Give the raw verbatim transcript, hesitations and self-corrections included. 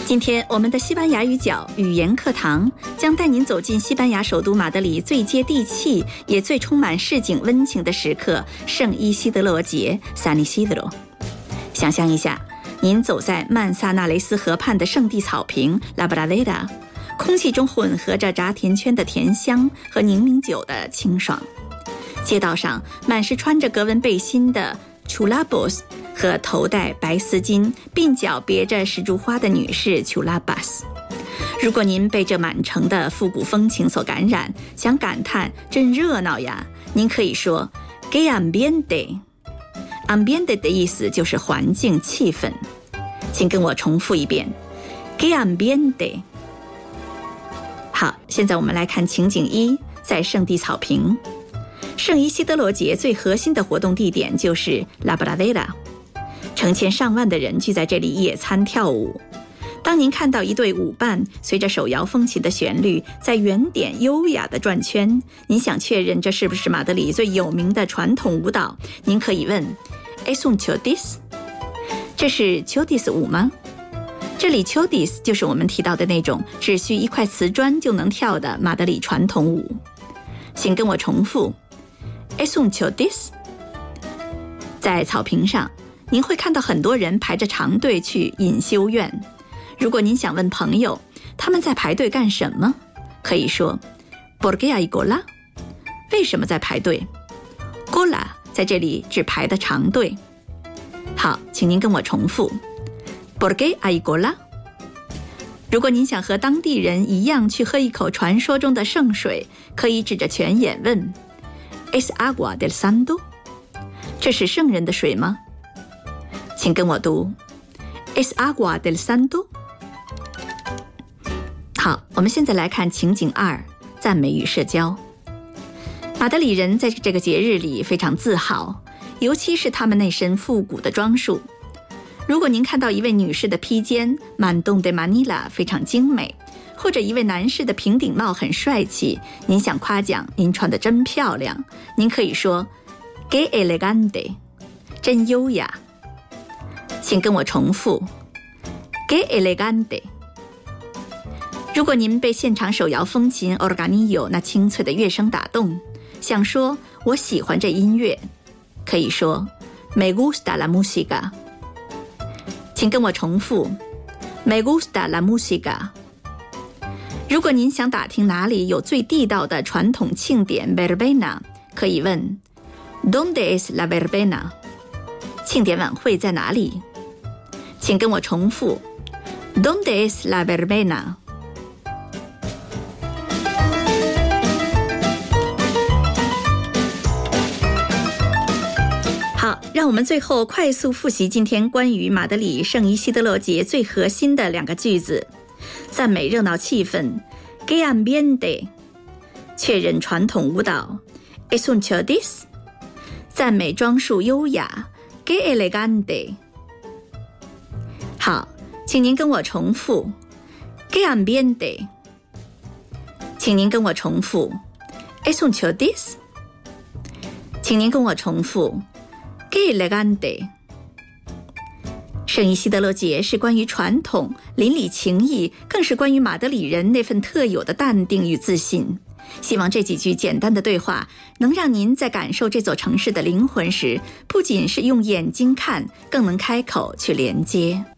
今天我们的西班牙语角语言课堂将带您走进西班牙首都马德里最接地气也最充满市井温情的时刻——圣伊西德罗节 San Isidro。 想象一下，您走在曼萨纳雷斯河畔的圣地草坪 La Bradera， 空气中混合着炸甜圈的甜香和柠檬酒的清爽，街道上满是穿着格纹背心的 Chulapos 和头戴白丝巾鬓角别着石竹花的女士 Chulapas。 如果您被这满城的复古风情所感染，想感叹真热闹呀，您可以说 Que ambiente。 ambiente 的意思就是环境气氛，请跟我重复一遍 Que ambiente。 好，现在我们来看情景一，在圣地草坪。圣伊西德罗节最核心的活动地点就是 La Bradera，成千上万的人聚在这里野餐跳舞。当您看到一对舞伴随着手摇风琴的旋律在圆点优雅地转圈，您想确认这是不是马德里最有名的传统舞蹈，您可以问 Es un chodis？ 这是 chodis 舞吗？这里 chodis 就是我们提到的那种只需一块瓷砖就能跳的马德里传统舞。请跟我重复 Es un chodis。 在草坪上您会看到很多人排着长队去隐修院。如果您想问朋友他们在排队干什么，可以说 ¿Por qué hay cola？ 为什么在排队？ cola 在这里指排的长队。好，请您跟我重复 ¿Por qué hay cola？ 如果您想和当地人一样去喝一口传说中的圣水，可以指着泉眼问 ¿Es agua del santo？ 这是圣人的水吗？请跟我读 Es agua del santo。 好，我们现在来看情景二，赞美与社交。马德里人在这个节日里非常自豪，尤其是他们那身复古的装束。如果您看到一位女士的披肩 Mandón de Manila 非常精美，或者一位男士的平顶帽很帅气，您想夸奖您穿得真漂亮，您可以说 Que elegante， 真优雅。请跟我重复 Que elegante。 如果您被现场手摇风琴 organillo 那清脆的乐声打动，想说我喜欢这音乐，可以说 Me gusta la música。 请跟我重复 Me gusta la música。 如果您想打听哪里有最地道的传统庆典 verbena， 可以问 ¿Dónde es la verbena？ 庆典晚会在哪里？请跟我重复 ¿Dónde es la verbena？ 好，让我们最后快速复习今天关于马德里圣伊西德罗节最核心的两个句子：赞美热闹气氛 Que ambiente， 确认传统舞蹈 Es un chodis， 赞美装束优雅 Que elegante。好，请您跟我重复 Que ambiente。 请您跟我重复 Es un chodis。 请您跟我重复 Que elegante。 圣伊西德罗节是关于传统、邻里情谊，更是关于马德里人那份特有的淡定与自信。希望这几句简单的对话能让您在感受这座城市的灵魂时，不仅是用眼睛看，更能开口去连接。